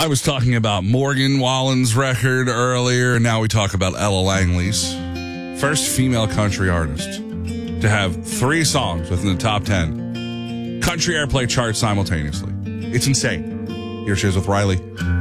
I was talking about Morgan Wallen's record earlier, and now we talk about Ella Langley's. First female country artist to have 3 songs within the top 10 country airplay chart simultaneously. It's insane. Here she is with Riley.